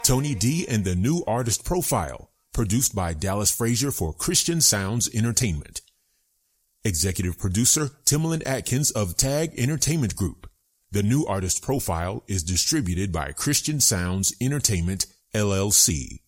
Tony D and the New Artist Profile, produced by Dallas Frazier for Christian Sounds Entertainment. Executive producer Timbaland Atkins of Tag Entertainment Group. The New Artist Profile is distributed by Christian Sounds Entertainment, LLC.